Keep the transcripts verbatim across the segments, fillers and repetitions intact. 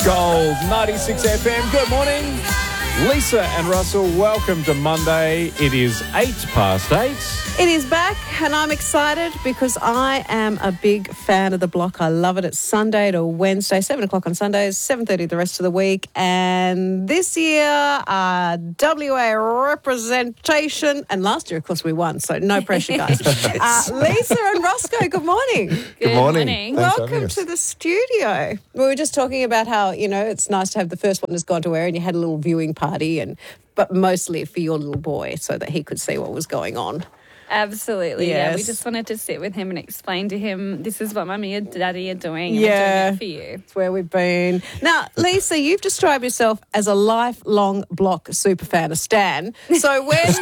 Gold, ninety-six F M. Good morning. Lisa and Russell, welcome to Monday. It is eight past eight. It is back, and I'm excited because I am a big fan of the block. I love it. It's Sunday to Wednesday, seven o'clock on Sundays, seven thirty the rest of the week. And this year, uh, W A representation. And last year, of course, we won, so no pressure, guys. uh, Lisa and Roscoe, good morning. Good, Good morning. morning. Thanks for having Welcome us. to the studio. We were just talking about how, you know, it's nice to have the first one has gone to air and you had a little viewing party, and but mostly for your little boy so that he could see what was going on. Absolutely, yeah. We Yes. just wanted to sit with him and explain to him, this is what Mummy and Daddy are doing, and Yeah. we're doing it for you. It's where we've been. Now, Lisa, you've described yourself as a lifelong block superfan, a stan. So when,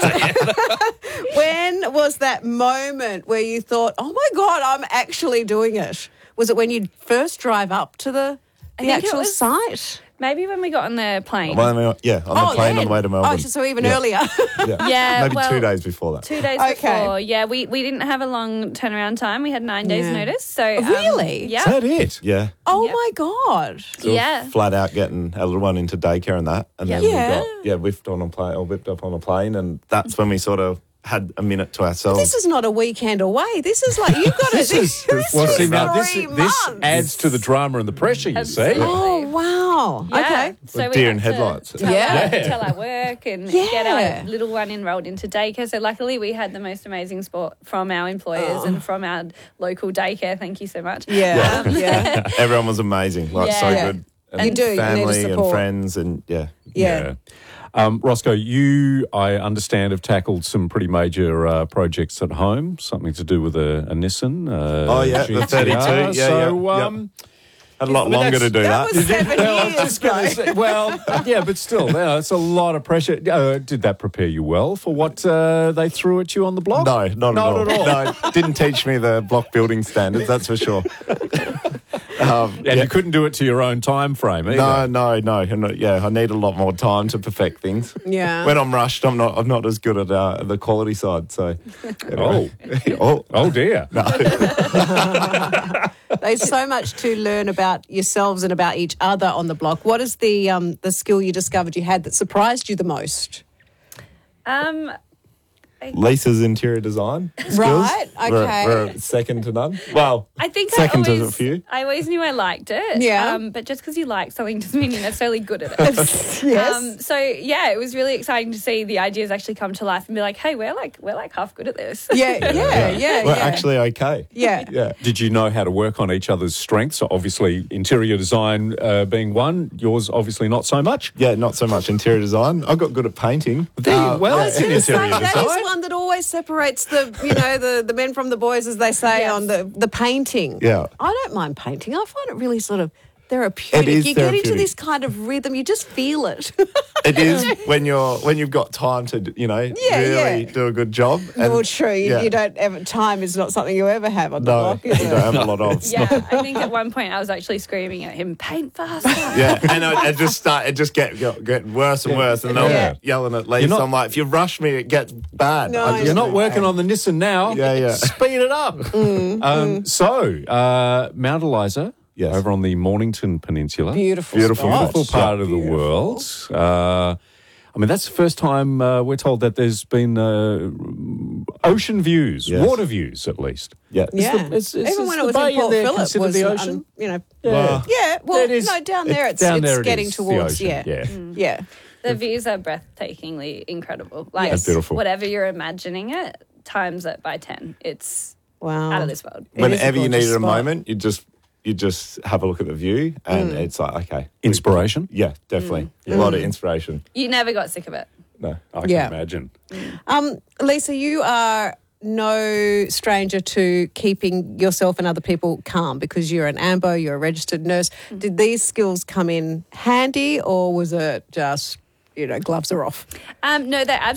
when was that moment where you thought, oh, my God, I'm actually doing it? Was it when you first drive up to the, I the think it actual was- Maybe Maybe when we got on the plane. Well, yeah, on the plane on the way to Melbourne. Oh, so even Yeah. earlier. Yeah. Yeah, Maybe well, two days before that. Two days Okay. before, yeah. We, we didn't have a long turnaround time. We had nine days Yeah. notice. So um, Really? Yeah. Is that it? Yeah. Oh, Yep. my God. So Yeah. Flat out getting a little one into daycare and that. And then Yeah. we got, yeah, whipped on a plane, or whipped up on a plane. And that's when we sort of had a minute to ourselves. This is not a weekend away. This is like, you've got to, this is Well, see, now this, three this months. adds to the drama and the pressure, you see. Absolutely. Oh, wow. Yeah. Okay. So With we deer had in to headlights. Tell, Yeah. our, tell our work and Yeah. get our little one enrolled into daycare. So luckily we had the most amazing support from our employers and from our local daycare. Thank you so much. Yeah. Yeah. Everyone was amazing. Like, so Yeah. good. You And do, you need the family and support. friends and, yeah. Yeah. Um, Roscoe, you, I understand, have tackled some pretty major uh, projects at home, something to do with a, a Nissan. Uh, Oh, yeah, the G T R. thirty-two. Yeah, so, yeah, um, Had a lot Well, longer that's- to do that that. was seven well, I was years just gonna ago. say- well, yeah, but still, yeah, it's a lot of pressure. Uh, did that prepare you well for what uh, they threw at you on the block? No, not, Not at all. at all. No, it didn't teach me the block building standards, that's for sure. um, And yeah. you couldn't do it to your own time frame either. No, no, no. I'm not- Yeah, I need a lot more time to perfect things. Yeah. When I'm rushed, I'm not. I'm not as good at uh, the quality side. So, Oh. oh, Oh, dear. There's so much to learn about yourselves and about each other on the block. What is the um, the skill you discovered you had that surprised you the most? Um, Lisa's interior design skills. Right, were- okay. were second to none. Well, I think second I to always, a few. I always knew I liked it. Yeah. Um, but just because you like something doesn't mean you're necessarily good at it. Yes. Um, so yeah, it was really exciting to see the ideas actually come to life and be like, hey, we're like we're like half good at this. yeah, yeah, yeah, We're yeah. actually okay. yeah. Yeah. Did you know how to work on each other's strengths? So obviously, interior design uh, being one, yours obviously not so much. Yeah, not so much interior design. I got good at painting. There you- Uh, well, I it's was an going to say, interior that design. is one that always separates the, you know, the, the men from the boys, as they say, Yes. on the, the painting. Yeah. I don't mind painting. I find it really sort of therapeutic. It is you get into therapeutic. this kind of rhythm. You just feel it. It is when you're when you've got time to you know Yeah, really yeah. do a good job. And, well, true. You, yeah. you don't ever, time is not something you ever have on the No, block, you is don't it? have a lot of. Yeah, I think at one point I was actually screaming at him, paint faster. Yeah, and I, it just start. It just get get, get worse and worse, and I'm Yeah. yelling at Lisa. not- I'm like, if you rush me, it gets bad. No, I just- You're not working on the Nissan now. Yeah, yeah. Speed it up. um, So, uh, Mount Eliza, Yes. over on the Mornington Peninsula. Beautiful. Beautiful. spot. Beautiful part of the Beautiful. world. Uh, I mean, that's the first time uh, we're told that there's been uh, ocean views, Yes. water views at least. Yeah. Yeah. the- is- is- Even is when the it was bay in in Port there Phillip considered was, the um, ocean? you know, Well, yeah. Well, It is- no, down there it's down it's there it getting is, the towards ocean, yeah, yeah. yeah. The views are breathtakingly incredible. Like That's beautiful. whatever you're imagining it, times it by ten. It's Wow. out of this world. It is a Whenever you gorgeous needed a spot. moment, you just you just have a look at the view, and it's like, okay, Inspiration? yeah, definitely a lot of inspiration. You never got sick of it. No, I can Yeah. imagine. Um, Lisa, you are no stranger to keeping yourself and other people calm because you're an A M B O, you're a registered nurse. Did these skills come in handy, or was it just, you know, gloves are off? Um, no, they absolutely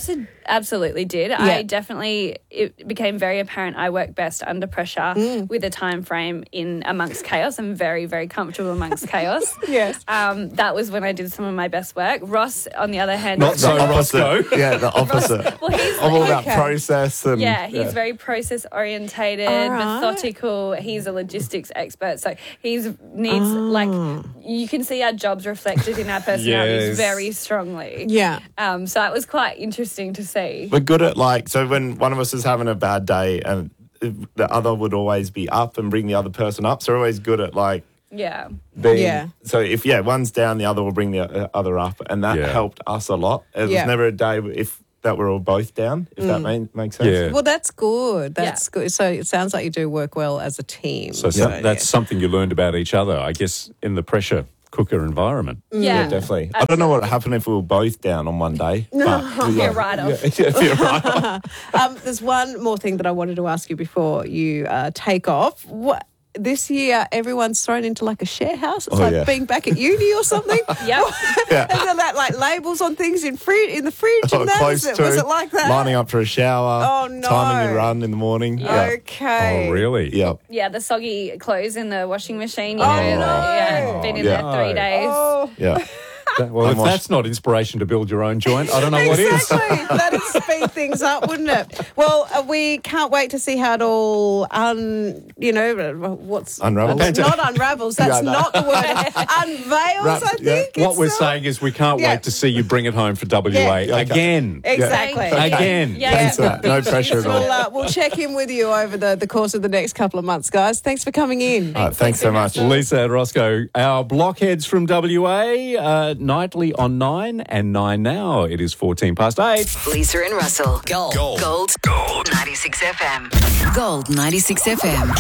Absolutely did. Yeah. I definitely, it became very apparent I work best under pressure Mm. with a time frame in amongst chaos. I'm very, very comfortable amongst chaos. Yes. Um, that was when I did some of my best work. Ross, on the other hand, Not so, The Roscoe. opposite. Yeah, the opposite. well, he's I'm all about Okay. process and yeah, he's very process orientated, All right. methodical. He's a logistics expert, so he's needs Ah. like you can see our jobs reflected in our personalities Yes. very strongly. Yeah. Um, so it was quite interesting to see. We're good at like, so when one of us is having a bad day and the other would always be up and bring the other person up. So we're always good at like Yeah. being, Yeah. so if, yeah, one's down, the other will bring the uh, other up. And that Yeah. helped us a lot. It Yeah. was never a day if that we're all both down, if that may, makes sense. Yeah. Well, that's good. That's Yeah. good. So it sounds like you do work well as a team. So, so yeah. that's something you learned about each other, I guess, in the pressure cooker environment. Yeah. Yeah, definitely. I don't know what would happen if we were both down on one day. But we Yeah, were- right off. Yeah, yeah, you're right. Um, there's one more thing that I wanted to ask you before you uh, take off. What this year, everyone's thrown into like a share house. It's Oh, like yeah. being back at uni or something. Yep. Yeah. And then that like labels on things in fridge in the fridge Oh, and that. close Was it, to was it like that? lining up for a shower. Oh, no. Timing your run in the morning. Yeah. Okay. Oh, really? Yeah. Yeah, the soggy clothes in the washing machine. You Oh, know, no. yeah, been in Yeah. there three days. Oh. Yeah. That- well, I'm if wash- that's not inspiration to build your own joint, I don't know what is. Exactly. That'd speed things up, wouldn't it? Well, uh, we can't wait to see how it all, un, you know, uh, what's Unravels? Not unravels. That's Yeah, no. not the word. Unveils. Wraps, I yeah. think. What It's we're not- saying is we can't Yeah. wait to see you bring it home for W A Yeah. Okay. again. Exactly. Okay. Again. Yeah. Thanks for that. No pressure at all. We'll, uh, we'll check in with you over the, the course of the next couple of months, guys. Thanks for coming in. All right, thanks so much. Lisa and Roscoe, our blockheads from W A, uh, nightly on nine and nine now. It is fourteen past eight. Lisa and Russell. Gold. Gold. Gold. Gold. ninety-six F M. Gold ninety-six F M.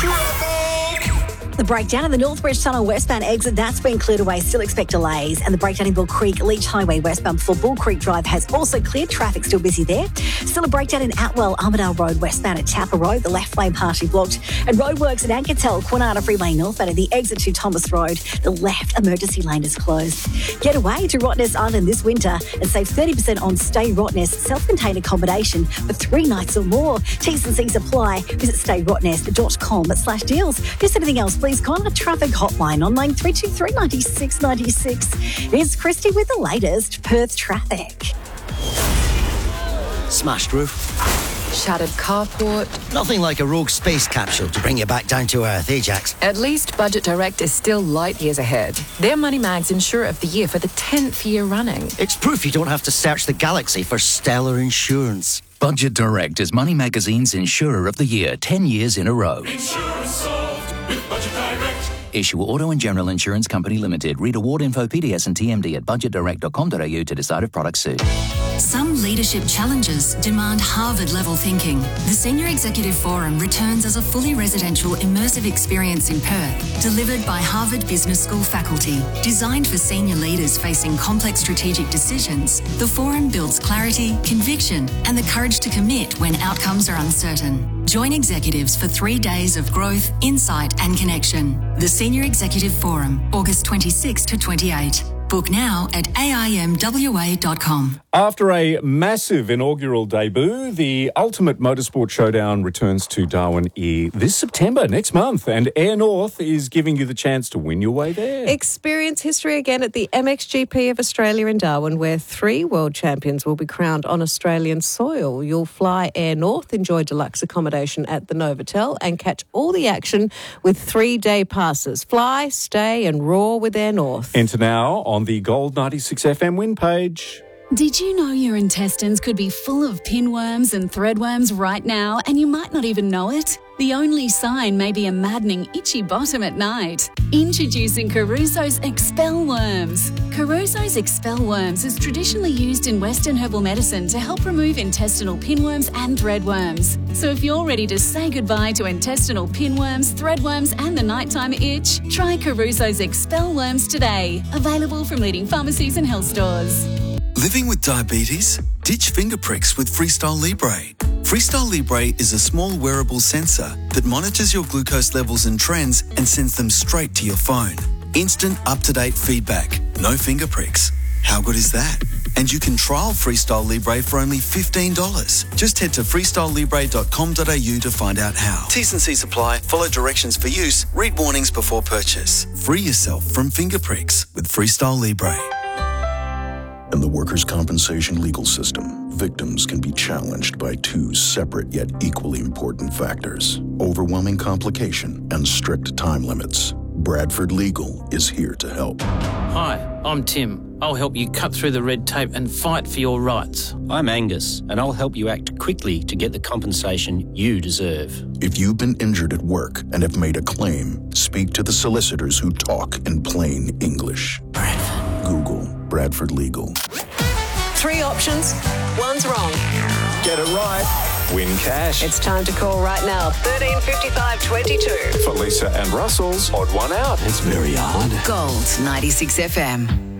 The breakdown of the Northbridge Tunnel westbound exit, that's been cleared away. Still expect delays. And the breakdown in Bull Creek, Leach Highway westbound before Bull Creek Drive has also cleared. Traffic still busy there. Still a breakdown in Atwell, Armidale Road westbound at Tapper Road. The left lane partially blocked. And roadworks at Anketel, Quinana Freeway northbound at the exit to Thomas Road. The left emergency lane is closed. Get away to Rottnest Island this winter and save thirty percent on Stay Rottnest self-contained accommodation for three nights or more. T's and C's apply. Visit stay rottnest dot com slash deals. Just anything else, please call our traffic hotline on line three two three, nine six nine six. Here's Christy with the latest Perth traffic. Smashed roof. Shattered carport. Nothing like a rogue space capsule to bring you back down to earth, eh, Jax? At least Budget Direct is still light years ahead. They're Money Mag's Insurer of the Year for the tenth year running. It's proof you don't have to search the galaxy for stellar insurance. Budget Direct is Money Magazine's Insurer of the Year ten years in a row. Issue Auto and General Insurance Company Limited. Read award info, P D S and T M D at budget direct dot com dot a u to decide if products suit. Some leadership challenges demand Harvard-level thinking. The Senior Executive Forum returns as a fully residential, immersive experience in Perth, delivered by Harvard Business School faculty. Designed for senior leaders facing complex strategic decisions, the forum builds clarity, conviction, and the courage to commit when outcomes are uncertain. Join executives for three days of growth, insight, and connection. The Senior Executive Forum, August twenty-sixth to twenty-eighth. Book now at A I M W A dot com. After a massive inaugural debut, the Ultimate Motorsport Showdown returns to Darwin E this September, next month, and Air North is giving you the chance to win your way there. Experience history again at the M X G P of Australia in Darwin, where three world champions will be crowned on Australian soil. You'll fly Air North, enjoy deluxe accommodation at the Novotel, and catch all the action with three-day passes. Fly, stay, and roar with Air North. Enter now on the Gold ninety-six F M win page. Did you know your intestines could be full of pinworms and threadworms right now, and you might not even know it? The only sign may be a maddening itchy bottom at night. Introducing Caruso's Expel Worms. Caruso's Expel Worms is traditionally used in Western herbal medicine to help remove intestinal pinworms and threadworms. So if you're ready to say goodbye to intestinal pinworms, threadworms, and the nighttime itch, try Caruso's Expel Worms today. Available from leading pharmacies and health stores. Living with diabetes? Ditch finger pricks with Freestyle Libre. Freestyle Libre is a small wearable sensor that monitors your glucose levels and trends and sends them straight to your phone. Instant, up-to-date feedback. No finger pricks. How good is that? And you can trial Freestyle Libre for only fifteen dollars. Just head to freestyle libre dot com dot a u to find out how. T's and C's apply. Follow directions for use. Read warnings before purchase. Free yourself from finger pricks with Freestyle Libre. In the workers' compensation legal system, victims can be challenged by two separate yet equally important factors: overwhelming complication and strict time limits. Bradford Legal is here to help. Hi, I'm Tim. I'll help you cut through the red tape and fight for your rights. I'm Angus, and I'll help you act quickly to get the compensation you deserve. If you've been injured at work and have made a claim, speak to the solicitors who talk in plain English. Bradford. Google Bradford Legal. Three options, one's wrong. Get it right. Win cash. It's time to call right now. thirteen fifty-five twenty-two. For Lisa and Russell's odd one out. It's very hard. Gold ninety-six F M.